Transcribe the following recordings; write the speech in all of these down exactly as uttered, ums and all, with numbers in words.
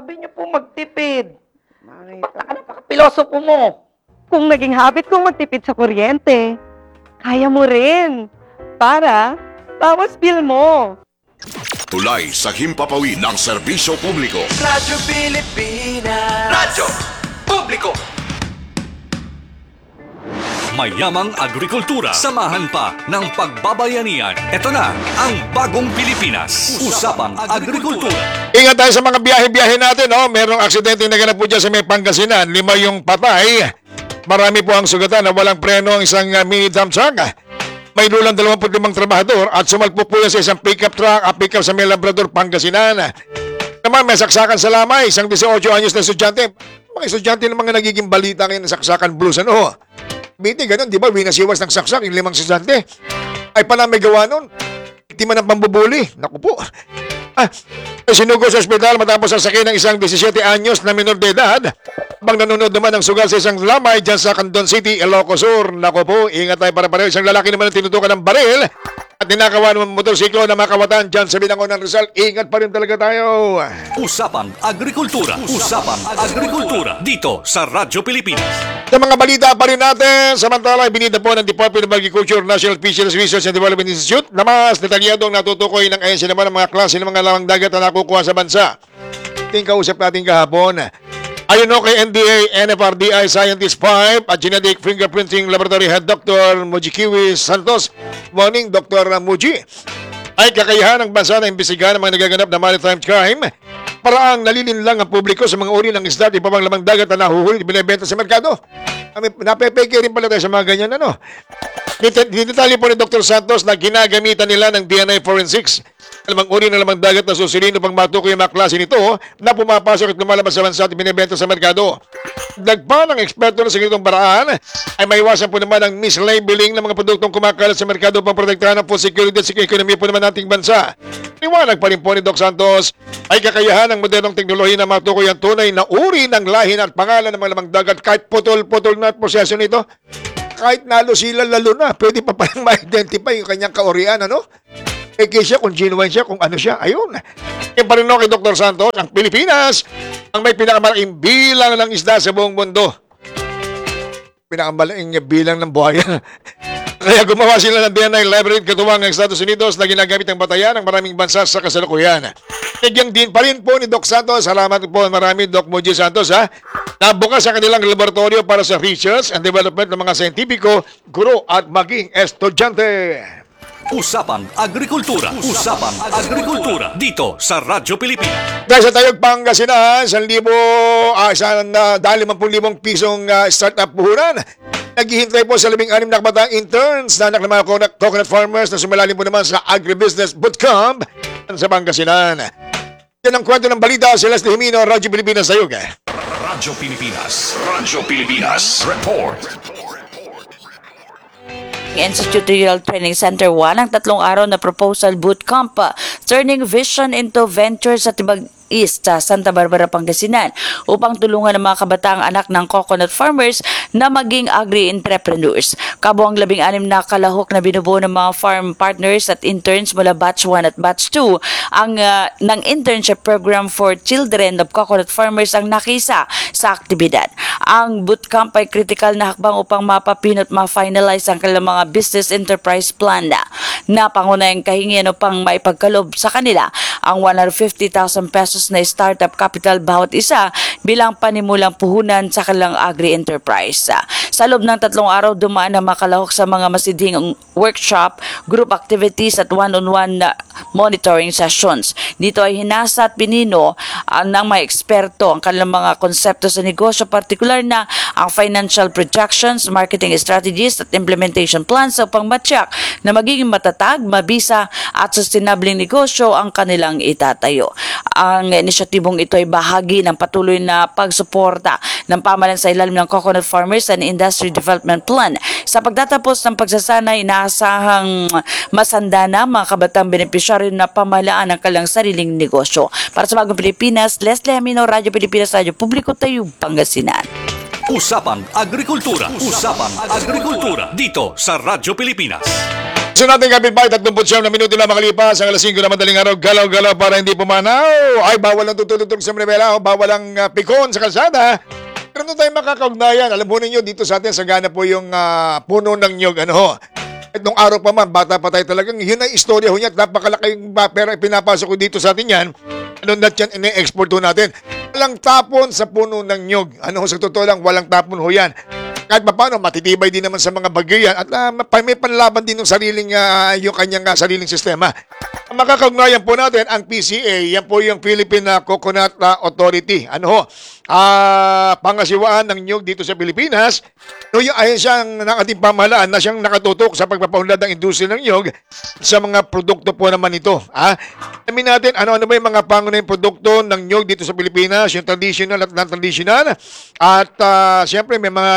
Sabi niyo po magtipid. Ba't ka napaka-pilosopo mo? Kung naging habit kong magtipid sa kuryente, kaya mo rin. Para, bawas bill mo. Tulay sa himpapawid ng serbisyo publiko. Radyo Pilipinas. Radyo Publiko. Mayamang agrikultura. Samahan pa ng pagbabayanihan. Ito na ang bagong Pilipinas. Usapang agrikultura. Ingat tayo sa mga biyahe-biyahe natin. Oh. Merong aksidente na ganap po dyan sa may Pangasinan. Lima yung patay. Marami po ang sugatan na walang preno ang isang uh, mini dump truck. May lulang dalawampu't limang trabahador at sumalpo po yan sa isang pickup truck at pickup sa may Labrador, Pangasinan. Naman may saksakan sa Lamay, isang eighteen anyos na estudyante. Mga estudyante ng mga nagiging balita ngayon ng saksakan blues. Ano? Biti, ganun, di ba? Winasiwas ng saksak yung limang estudyante. Ay pala may gawa nun. Iktima ng pambubuli. Naku po. Ah, sinugo sa ospital matapos ang sakay ng isang seventeen anyos na minor de edad. Bang nanonood naman ng sugal sa isang Lamay dyan sa Candon City, Ilocos Sur. Naku po, ingat tayo para pareho. Isang lalaki naman ang tinutukan ng baril at ninakawan ng motorsiklo na makawatan dyan sa Binangon ng Rizal. Ingat pa rin talaga tayo. Usapang agrikultura. Usapang agrikultura. Dito sa Radyo Pilipinas. Sa mga balita pa rin natin, samantala binida po ng Department of Agriculture, National Fisheries Research and Development Institute na mas detalyadong natutukoy ng ahensya naman ng mga klase ng mga lamang dagat na nakukuha sa bansa. Ting kausap natin kahapon. Ayon no kay N D A, N F R D I Scientist five at Genetic Fingerprinting Laboratory Head Doctor Mujikiwi Santos. Morning, Doctor Muji. Ay kakayahan ng bansa na imbestigahan ang mga nagaganap na maritime crime. Paraang nalilinlang ang publiko sa mga uri ng isda at iba pang lamang dagat na nahuhuli at binibenta sa merkado. Napepeke rin pala tayo sa mga ganyan, ano? Dinitali po ni Doctor Santos na ginagamitan nila ng D N A forensics. Alamang uri ng lamang dagat na susilin upang matukoy yung mga klase nito na pumapasok at lumalabas sa bansa at binibenta sa merkado. Dagpa ng eksperto na sa ganitong paraan ay maiwasan po naman ang mislabeling ng mga produktong kumakalat sa merkado upang protektahan ang food security at ekonomiya po naman nating bansa. Liwanag pa rin po ni Doc Santos ay kakayahan ng modernong teknolohiya na matukoy ang tunay na uri ng lahi at pangalan ng mga lamang dagat kahit putol-putol na at proseso nito. Kahit nalo sila lalo na, pwede pa palang ma-identify yung kanyang kaorian, ano? Eke siya, kung genuine siya, kung ano siya, ayun. Yung pa rin no, kay Doctor Santos, ang Pilipinas, ang may pinakamalaking bilang ng isda sa buong mundo. Pinakamalaking bilang ng buhaya. Kaya gumawa sila ng D N A library katuwang ng Estados Unidos na ginagamit ng batayan ng maraming bansa sa kasalukuyan. Nagyang din pa rin po ni Doc Santos. Salamat po marami, Doc Muji Santos, ha? Nabukas sa kanilang laboratorio para sa research and development ng mga scientifico, guro at maging estudyante. Usapang agrikultura. Usapang agrikultura. Dito sa Radyo Pilipinas. Dahil sa Tayog Pangasinan, isang libo, ah, isang uh, dahil limang libong pisong uh, startup buhuran. Naghihintay po sa labing anim na kabatang interns na anak ng mga coconut, coconut farmers na sumalalim po naman sa agribusiness bootcamp sa Pangasinan. Yan ang kwento ng balita. Si Leslie Jimino, Radyo Pilipinas Tayog. Radyo Pilipinas. Radyo Pilipinas. Report. Institute Rural Training Center one ang tatlong araw na proposal bootcamp uh, turning vision into ventures sa Tibag East sa Santa Barbara, Pangasinan upang tulungan ang mga kabataang anak ng coconut farmers na maging agri-entrepreneurs. Kabuang labing anim na kalahok na binubuo ng mga farm partners at interns mula batch one at batch two ang uh, ng internship program for children of coconut farmers ang nakisa sa aktibidad. Ang bootcamp ay critical na hakbang upang mapapin at ma-finalize ang kanilang mga business enterprise plan na, na pangunahing kahingian upang maipagkalob sa kanila ang one hundred fifty thousand pesos na startup capital bawat isa bilang panimulang puhunan sa kanilang agri-enterprise. Sa loob ng tatlong araw, dumaan ang makalahok sa mga masidhing workshop, group activities at one-on-one monitoring sessions. Dito ay hinasa at pinino uh, ng mga eksperto ang kanilang mga konsepto sa negosyo, partikular na ang financial projections, marketing strategies at implementation plans upang matyak na magiging matatag, mabisa at sustainable negosyo ang kanilang itatayo. Ang inisyatibong ito ay bahagi ng patuloy na pagsuporta ng pamahalaan sa ilalim ng Coconut Farmers and Industry Development Plan. Sa pagtatapos ng pagsasanay, inaasahang masanda na mga kabatang benepisyaryo na pamahalaan ng kanilang sariling negosyo. Para sa Bagong Pilipinas, Leslie Jimino, Radyo Pilipinas, Radyo Publiko, Tayog, Pangasinan. Usapang agrikultura. Usapang agrikultura. Dito sa Radyo Pilipinas. So natin kapitbahay, tatlong siyam na minuto na makalipas ang alas singko na madaling araw, galaw-galaw para hindi pumanaw. Ay, bawal ang tutulog sa Manibela, bawal ang uh, pikon sa kalsada. Pero doon tayo makakaugnayan. Alam mo ninyo, dito sa atin, sagana po yung uh, puno ng nyog. Ano ho? At nung araw pa man, bata pa tayo talagang, yun ang istorya ho niya. Napakalaking pera pinapasok ko dito sa atin yan. Ano na yan, ine-export ho natin. Walang tapon sa puno ng nyog. Ano ho, sa totoo lang, walang tapon ho yan. Kahit pa paano, matitibay din naman sa mga bagyo yan at uh, may panlaban din ng sariling, uh, yung kanyang uh, sariling sistema. Makakaugnayan po natin ang P C A, yan po yung Philippine uh, Coconut uh, Authority. Ano ho? Uh, pangasiwaan ng nyug dito sa Pilipinas. No, yung ayon siyang ng ating pamahalaan na siyang nakatutok sa pagpapaunlad ng industriya ng nyug sa mga produkto po naman ito. Ah, alamin natin ano-ano ba yung mga pangunahing produkto ng nyug dito sa Pilipinas, yung traditional at non-traditional. At uh, siyempre may mga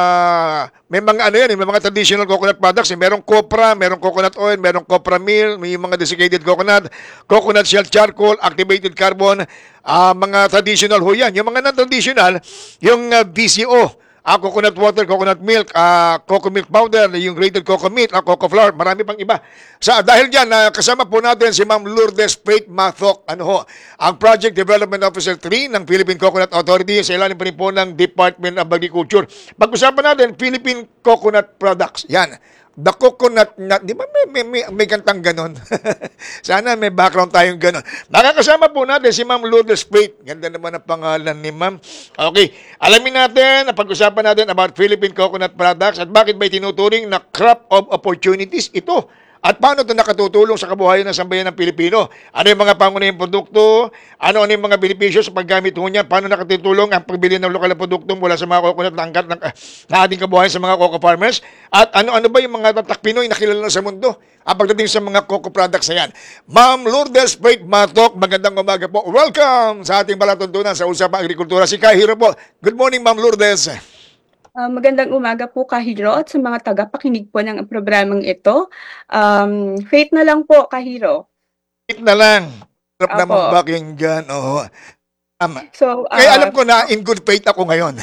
may mga ano yan, may mga traditional coconut products. Eh. Merong copra, merong coconut oil, merong copra meal, may mga desiccated coconut, coconut shell charcoal, activated carbon, uh, mga traditional ho yan. Yung mga non-traditional, yung uh, B C O, uh, coconut water, coconut milk, uh, cocoa milk powder, yung grated cocoa meat, uh, cocoa flour, marami pang iba. Sa, dahil dyan, uh, kasama po natin si Ma'am Lourdes Prait Mathok, ano ho, ang Project Development Officer three ng Philippine Coconut Authority, sa ilalim pa rin po ng Department of Agriculture. Pag-usapan natin, Philippine Coconut Products. Yan. The coconut nut, di ba may, may, may, may kantang ganon? Sana may background tayong ganon. Makakasama po natin si Ma'am Lourdes Prait. Ganda naman ang pangalan ni Ma'am. Okay, alamin natin, pag-usapan natin about Philippine Coconut Products at bakit may tinuturing na crop of opportunities ito. At paano ito nakatutulong sa kabuhayan ng sambayan ng Pilipino? Ano yung mga pangunahing produkto? Ano-ano yung mga benepisyo sa paggamit ho niya? Paano nakatutulong ang pagbili ng lokal na produkto mula sa mga coconut na angkat ng, uh, na ating kabuhayan sa mga coco farmers? At ano-ano ba yung mga tatak Pinoy na kilala na sa mundo? Ang pagdating sa mga coco products na yan. Ma'am Lourdes Prait Mathok, magandang umaga po. Welcome sa ating palatuntunan sa Usapang Agrikultura. Si Kahiro po. Good morning, Ma'am Lourdes. Uh, magandang umaga po Kahiro at sa mga tagapakinig po ng programang ito. Um, faith na lang po Kahiro. Faith na lang. Sarap Opo. naman pakinggan. Oo. Um, So, uh, kaya alam ko na in good faith ako ngayon.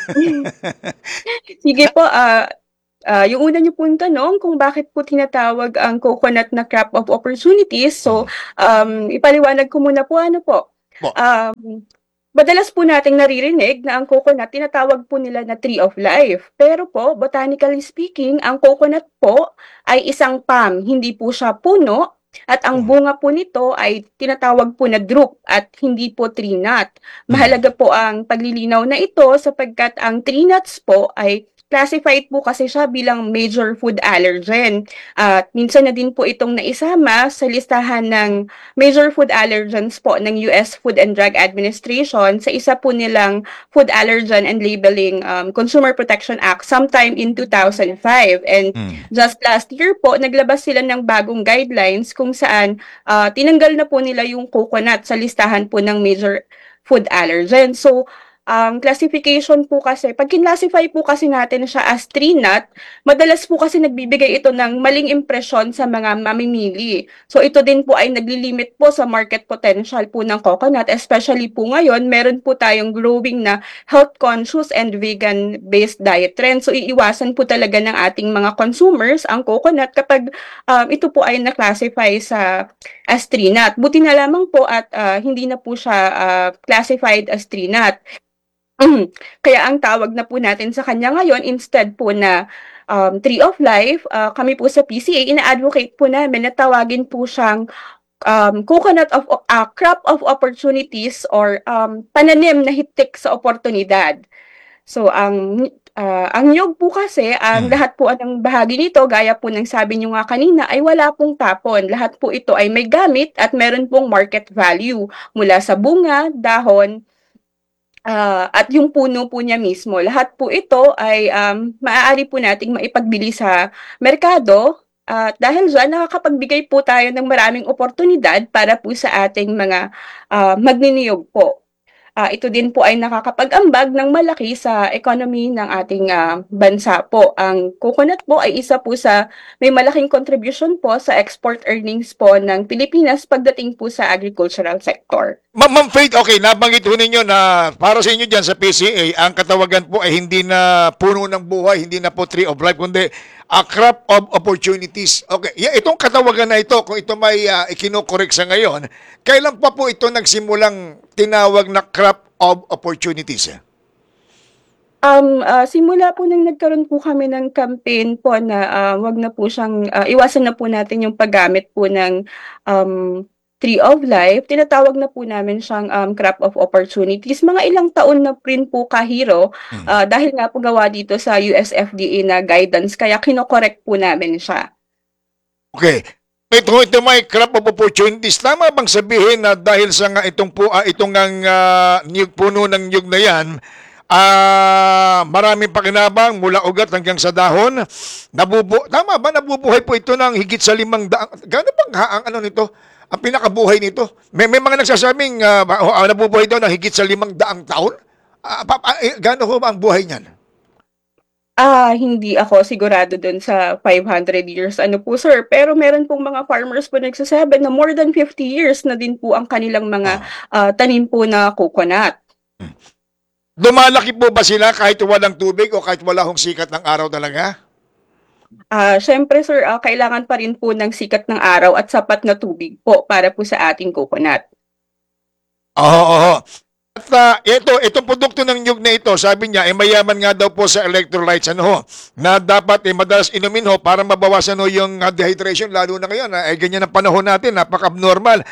sige po, uh, uh, yung una niyo pong tanong kung bakit po tinatawag ang coconut na crop of opportunities. So, um, ipaliwanag ko muna po ano po. Po. Um, Madalas po nating naririnig na ang coconut tinatawag po nila na tree of life. Pero po, botanically speaking, ang coconut po ay isang palm, hindi po siya puno. At ang bunga po nito ay tinatawag po na drupe at hindi po tree nut. Mahalaga po ang paglilinaw na ito sapagkat ang tree nuts po ay classified po kasi siya bilang major food allergen. At minsan na din po itong naisama sa listahan ng major food allergens po ng U S Food and Drug Administration sa isa po nilang Food Allergen and Labeling um, Consumer Protection Act sometime in two thousand five. And Mm. just last year po, naglabas sila ng bagong guidelines kung saan uh, tinanggal na po nila yung coconut sa listahan po ng major food allergen. So, Um, classification po kasi, pag kinlassify po kasi natin siya as tree nut, madalas po kasi nagbibigay ito ng maling impresyon sa mga mamimili. So ito din po ay naglilimit po sa market potential po ng coconut, especially po ngayon, meron po tayong growing na health conscious and vegan-based diet trend. So iiwasan po talaga ng ating mga consumers ang coconut kapag um, ito po ay na-classify sa as tree nut. Buti na lamang po at uh, hindi na po siya uh, classified as tree nut. Kaya ang tawag na po natin sa kanya ngayon, instead po na um, Tree of Life, uh, kami po sa P C A, ina-advocate po namin na tawagin po siyang um, coconut of uh, crop of opportunities or um, pananim na hitik sa oportunidad. So ang uh, ang nyog po kasi, ang Hmm. lahat po ng bahagi nito, gaya po ng sabi nyo nga kanina, ay wala pong tapon. Lahat po ito ay may gamit at meron pong market value mula sa bunga, dahon, Ah, at yung puno po niya mismo. Lahat po ito ay um, maaari po nating maipagbili sa merkado. At dahil dyan, nakakapagbigay po tayo ng maraming oportunidad para po sa ating mga uh, magniniyog po. Ah, ito din po ay nakakapag-ambag ng malaki sa economy ng ating ah, bansa po. Ang coconut po ay isa po sa may malaking contribution po sa export earnings po ng Pilipinas pagdating po sa agricultural sector. Ma'am Ma'am Faith, okay, nabanggit ho ninyo na para sa inyo dyan sa P C A, ang katawagan po ay hindi na puno ng buhay, hindi na po tree of life, kundi a crop of opportunities. Okay, yeah, itong katawagan na ito, kung ito may uh, ikinokorek sa ngayon, kailan pa po ito nagsimulang tinawag na crop of opportunities? Um, ah, simula po nang nagkaroon po kami ng campaign po na ah, wag na po siyang ah, iwasan na po natin yung paggamit po ng um, Tree of Life, tinatawag na po namin siyang um, crop of opportunities. Mga ilang taon na rin po kahiro ah, dahil nga po gawa dito sa U S F D A na guidance kaya kinokorek po namin siya. Okay. Ito, ito may crop of opportunities. Tama bang sabihin na dahil sa nga itong, po, ah, itong ang ah, niyog, puno ng niyog na yan, ah maraming pakinabang mula ugat hanggang sa dahon. Nabubu Tama ba nabubuhay po ito ng higit sa limang daang? Gaano bang ha, ang ano nito? Ang pinakabuhay nito? May, may mga nagsasabing uh, uh, nabubuhay daw ng higit sa limang daang taon? Uh, pa, uh, eh, gaano ho ba ang buhay niyan? Ah, hindi ako sigurado dun sa five hundred years ano po sir, pero meron pong mga farmers po nagsasabi na more than fifty years na din po ang kanilang mga ah, tanim po na coconut. Lumalaki po ba sila kahit walang tubig o kahit wala hong sikat ng araw talaga? Ah, syempre sir, ah, kailangan pa rin po ng sikat ng araw at sapat na tubig po para po sa ating coconut. Oo, oo. At uh, ito, itong produkto ng nyug na ito, sabi niya, ay mayaman nga daw po sa electrolytes, ano ho, na dapat eh, madalas inumin ho para mabawasan ho yung uh, dehydration, lalo na ngayon, ay ganyan ang panahon natin, napaka-abnormal.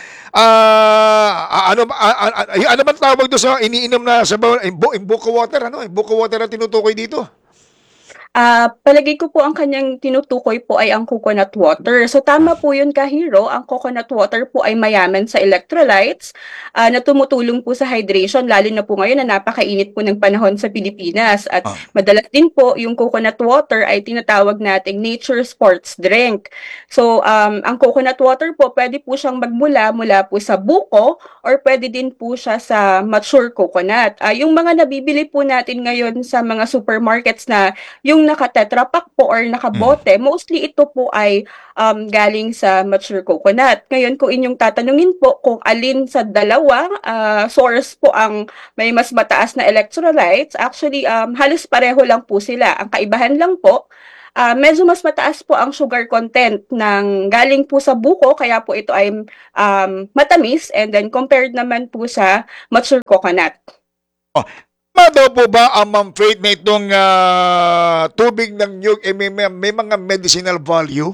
Ah, ano, ah, ah, ah, ano bang tawag doon sa iniinom na sa bawal, imbuko water, ano, imbuko water ang tinutukoy dito? Ah, palagay ko po ang kanyang tinutukoy po ay ang coconut water. So tama po yun kahiro, ang coconut water po ay mayaman sa electrolytes ah, na tumutulong po sa hydration lalo na po ngayon na napakainit po ng panahon sa Pilipinas at Ah. madalas din po yung coconut water ay tinatawag nating nature sports drink. So um, ang coconut water po pwede po siyang magmula mula po sa buko or pwede din po siya sa mature coconut. Ah, yung mga nabibili po natin ngayon sa mga supermarkets na yung naka-tetra pack po or nakabote, mostly ito po ay um, galing sa mature coconut. Ngayon, kung inyong tatanungin po kung alin sa dalawang ah, source po ang may mas mataas na electrolytes, actually, um, halos pareho lang po sila. Ang kaibahan lang po, ah, medyo mas mataas po ang sugar content ng galing po sa buko, kaya po ito ay um, matamis, and then compared naman po sa mature coconut. Tama daw po ba ang Ma'am Faith na itong ah, tubig ng nyug eh, may, may, may mga medicinal value?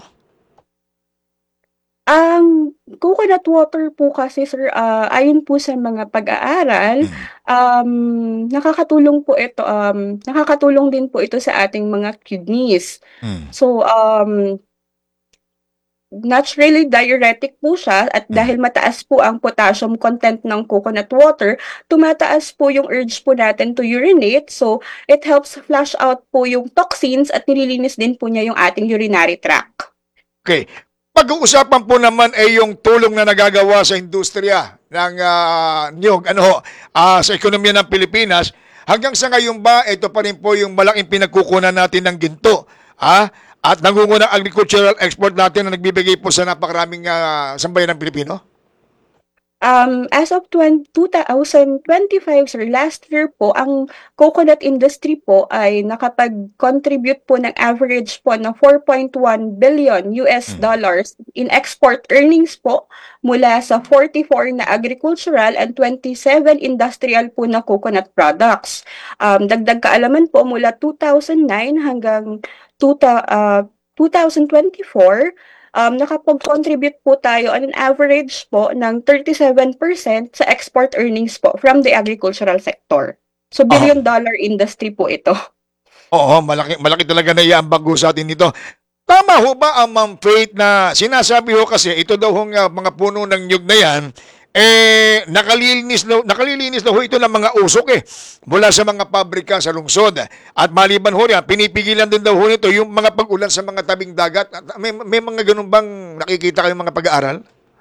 Ang coconut water po kasi sir, ah, ayon po sa mga pag-aaral, um, nakakatulong po ito, um, nakakatulong din po ito sa ating mga kidneys. So, um, naturally diuretic po siya at dahil mataas po ang potassium content ng coconut water, tumataas po yung urge po natin to urinate. So, it helps flush out po yung toxins at nililinis din po niya yung ating urinary tract. Okay. Pag-uusapan po naman ay yung tulong na nagagawa sa industriya ng ah, niyog, ano ho, ah, sa ekonomiya ng Pilipinas. Hanggang sa ngayon ba, ito pa rin po yung malaking pinagkukunan natin ng ginto. Ah? At nangungunang agricultural export natin na nagbibigay po sa napakaraming uh, sambayan ng Pilipino? Um, as of twenty twenty-five, sir, last year po, ang coconut industry po ay nakapag-contribute po ng average po na four point one billion U S dollars in export earnings po mula sa forty-four na agricultural and twenty-seven industrial po na coconut products. Um, dagdag kaalaman po mula two thousand nine hanggang two, uh, twenty twenty-four, um, nakapag-contribute po tayo on an average po ng thirty-seven percent sa export earnings po from the agricultural sector. So, billion dollar industry po ito. Oo, malaki, malaki talaga na iambag ho sa atin dito. Tama ho ba ang Ma'am Faith na sinasabi ho kasi ito daw hong uh, mga puno ng nyug na yan, eh, nakalilinis na, nakalilinis na ho ito ng mga usok eh, mula sa mga pabrika sa lungsod. At maliban ho yan, pinipigilan din daw ho nito yung mga pag-ulan sa mga tabing dagat. May, may mga ganun bang nakikita kayong mga pag-aaral?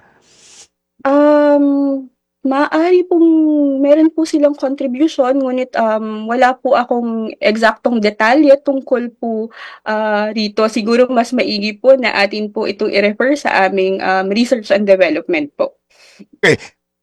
Um, maaari pong meron po silang contribution, ngunit um, wala po akong eksaktong detalye tungkol po ah, rito. Siguro mas maigi po na atin po itong i-refer sa aming um, research and development po. Okay.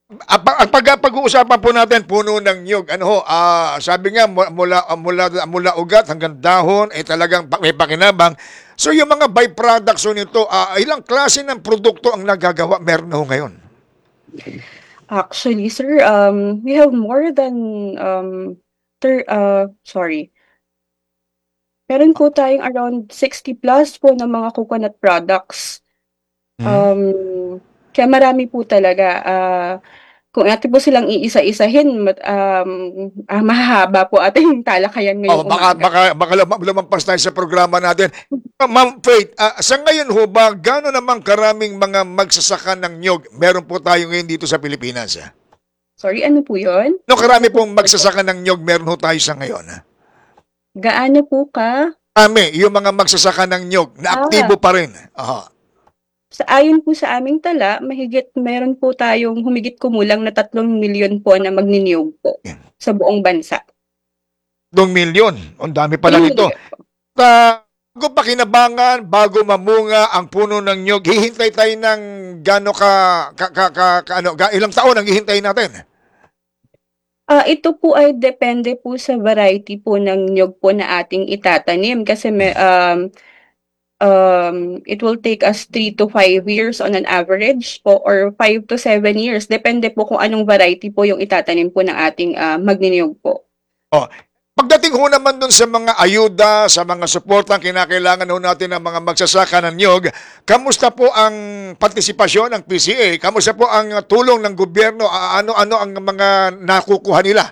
ang pag- ang pag- pag-uusapan po natin puno ng nyug. Ano ho, ah, sabi nga mu- mula mula mula ugat hanggang dahon eh talagang pa- may pakinabang. So yung mga byproducts ho nito, ah, ilang klase ng produkto ang nagagawa meron na ho ngayon? Actually, sir, um, we have more than, um, ter uh, sorry. Meron po tayong around sixty plus po ng mga coconut products. Um, kaya marami po talaga. Ah, kung natin po silang iisa-isahin, mat- um, ah, mahahaba po ating talakayan Oh, ngayong baka umaga. baka baka lam- lumampas tayo sa programa natin. Ah, Ma'am Faith, ah, sa ngayon ho ba gaano namang karaming mga magsasaka ng nyog meron po tayo ngayon dito sa Pilipinas? ah? Sorry, ano po yun? No, karami pong magsasaka ng nyog meron ho tayo sa ngayon. ah? Gaano po ka? Kami, yung mga magsasaka ng nyog na Ah. aktibo pa rin. Aha. Sa ayon po sa aming tala, mahigit meron po tayong humigit kumulang na tatlong milyon po na magniniyog po Yan. sa buong bansa. Dong milyon. Ang dami pala nito. Ta bago pa kinabangan, bago mamunga ang puno ng nyog, hihintay tayo ng gaano ka, ka, ka, ka, ka- ano, ga, ilang taon ang hihintay natin? Ah, ito po ay depende po sa variety po ng niyog po na ating itatanim kasi may, um, um, it will take us three to five years on an average po or five to seven years. Depende po kung anong variety po yung itatanim po ng ating ah, magniniyog po. Pagdating ho naman dun sa mga ayuda, sa mga suportang kinakailangan ho natin ng mga magsasaka ng nyog, kamusta po ang partisipasyon ng P C A? Kamusta po ang tulong ng gobyerno? A- Ano-ano ang mga nakukuha nila?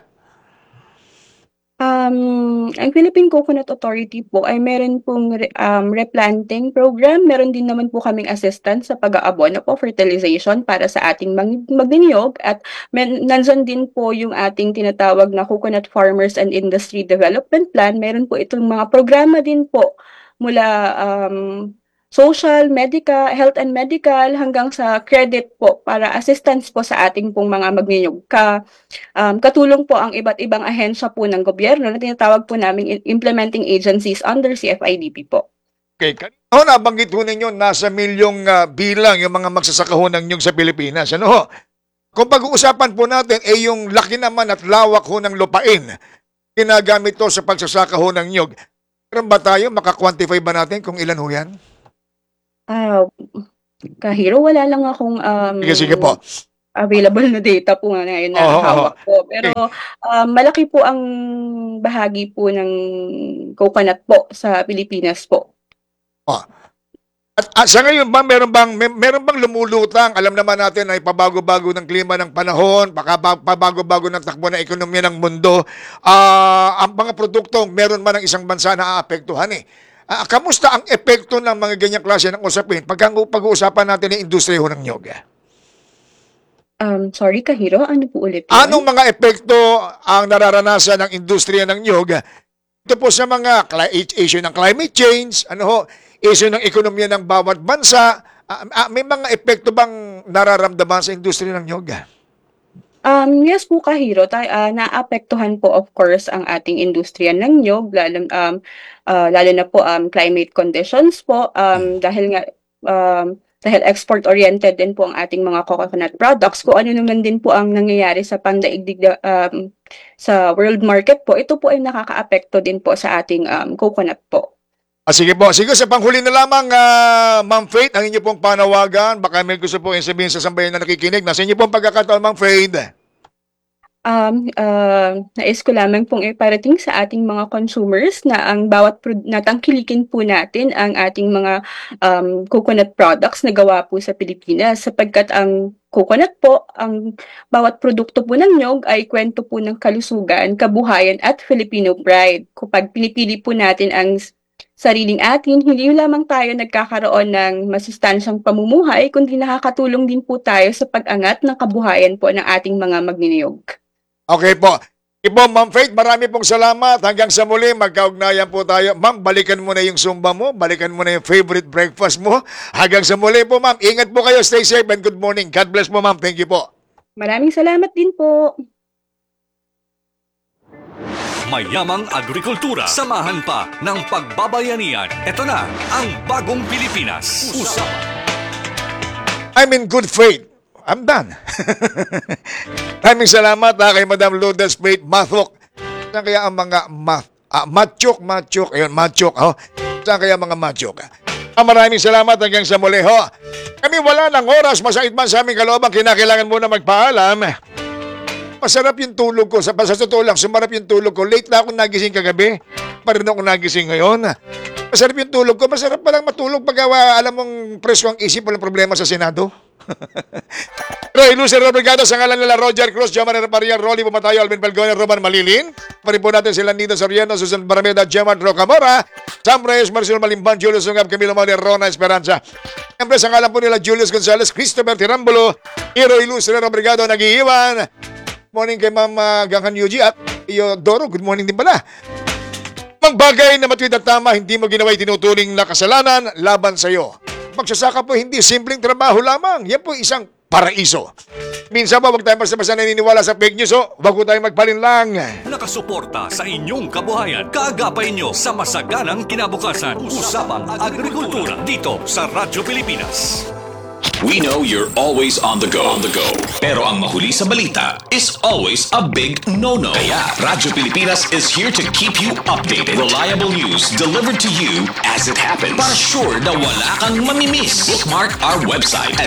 Um, ang Philippine Coconut Authority po ay meron pong re- um, replanting program. Meron din naman po kaming assistance sa pag-aabono po, fertilization para sa ating mag- magniniyog. At men- nandyan din po yung ating tinatawag na Coconut Farmers and Industry Development Plan. Meron po itong mga programa din po mula um, social, medical, health and medical hanggang sa credit po para assistance po sa ating pong mga magniniyog. Ka, um, katulong po ang iba't ibang ahensya po ng gobyerno na tinatawag po namin implementing agencies under C F I D P po. Okay, kanina ho nabanggit ho ninyo, nasa milyong ah, bilang yung mga magsasaka ho ng nyog sa Pilipinas. Ano ho? Kung pag-uusapan po natin, eh yung laki naman at lawak ho ng lupain, ginagamit to sa pagsasaka ho ng nyog. Meron ba tayo, makakwantify ba natin kung ilan ho yan? Ah, kahiro, wala lang akong um, Sige, sige po. available na data po nga ngayon na Oo, oo. hawak po. Pero um, malaki po ang bahagi po ng coconut po sa Pilipinas po. At, at sa ngayon ba, meron bang, may, meron bang lumulutang? Alam naman natin ay pabago-bago ng klima ng panahon, baka ba- pabago-bago ng takbo ng ekonomiya ng mundo. Ah, ang mga produkto, meron man ng isang bansa na aapektuhan eh. Ah, kamusta ang epekto ng mga ganyang klase ng usapin pag pag-uusapan natin ng industriya ho ng nyog? Um, sorry, Kahiro, ano po ulit yun? Anong mga epekto ang nararanasan ng industriya ng nyog? Ito po sa mga cli- issue ng climate change, ano ho, issue ng ekonomiya ng bawat bansa, ah, ah, may mga epekto bang nararamdaman sa industriya ng nyog? Um, yes po, Kahiro, tay, ah, naapektuhan po of course ang ating industriya ng nyog, lalo, um, ah, lalo na po um, climate conditions po, um, dahil nga um, dahil export-oriented din po ang ating mga coconut products. Kung ano naman din po ang nangyayari sa pandaigdig na, um, sa world market po, ito po ay nakakaapekto din po sa ating um, coconut po. Ah, sige po, sige sa panghuli na lamang, ah, Ma'am Faith, ang inyo pong panawagan, baka may gusto po yung sabihin sa sambayan na nakikinig, nasa inyo pong pagkakataon, Ma'am Faith. Um, uh, nais ko lamang pong iparating sa ating mga consumers na ang bawat pro- natangkilikin po natin ang ating mga um, coconut products na gawa po sa Pilipinas sapagkat ang coconut po, ang bawat produkto po ng nyog ay kwento po ng kalusugan, kabuhayan at Filipino pride. Kapag pinipili po natin ang s- sariling atin, hindi lamang tayo nagkakaroon ng masustansyang pamumuhay, kundi nakakatulong din po tayo sa pag-angat ng kabuhayan po ng ating mga magniniyog. Okay po. Sige po, Ma'am Faith, marami pong salamat. Hanggang sa muli, magkaugnayan po tayo. Ma'am, balikan mo na yung Zumba mo, balikan mo na yung favorite breakfast mo. Hanggang sa muli po, Ma'am. Ingat po kayo, stay safe and good morning. God bless po, Ma'am. Thank you po. Maraming salamat din po. Mayamang agrikultura. Samahan pa ng pagbabayanihan. Ito na ang bagong Pilipinas. Usapan. I'm in good faith. I'm done. Maraming salamat ha, kay Madam Lourdes Faith Mathok. Saan kaya ang mga math? Ah, matchok, matchok. Ayun, matchok. Oh. Saan kaya mga matchok? Ah, maraming salamat hanggang sa muli ho. Kami wala ng oras, masakit man sa aming kalooban, kinakailangan muna magpaalam. Masarap yung tulog ko. Sa, sa totoo lang, sumarap yung tulog ko. Late na akong nagising kagabi. Pa rin ako nagising ngayon. Masarap yung tulog ko. Masarap palang matulog pag uh, alam mong presko ang isip, walang problema sa Senado. Roy Lucero Brigado sa ngalan nila Roger Cruz, Jomar Reparian, Rolly Bumatayo, Alvin Balgona, Roman Malilin. Parin po natin sila Nito Soriano, Susan Barameda, Gemma Rocamora, Sam Reyes, Marcelo Malimban, Julius Sungab, Camilo Mauler, Rona Esperanza. Siyempre sa ngalan po nila Julius Gonzalez, Christopher Tirambulo, Roy Lucero Brigado, nag-iiwan. Morning kay Ma'am uh, Ganghan Yuji at iyo Doro, good morning din pala. Mang bagay na matuwid at tama, hindi mo ginawa tinuturing na kasalanan laban sa iyo. Magsasaka po hindi simpleng trabaho lamang. Yan po isang paraiso. Minsan ba wag tayo basta-basta naniniwala sa fake news o wag po tayo magpalinlang. Nakasuporta sa inyong kabuhayan. Kaagapay nyo sa masaganang kinabukasan. Usapang Agrikultura dito sa Radyo Pilipinas. We know you're always on the go. On the go. Pero ang mahuli sa balita is always a big no-no. Kaya Radyo Pilipinas is here to keep you updated. Reliable news delivered to you as it happens. Para sure na wala kang mamimiss. Bookmark our website at